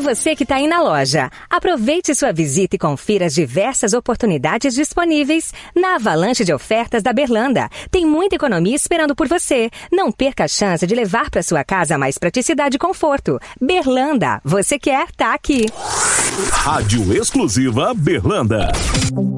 você que está aí na loja, aproveite sua visita e confira as diversas oportunidades disponíveis na avalanche de ofertas da Berlanda. Tem muita economia esperando por você. Não perca a chance de levar para sua casa mais praticidade e conforto. Berlanda, você quer, tá aqui. Rádio Exclusiva Berlanda.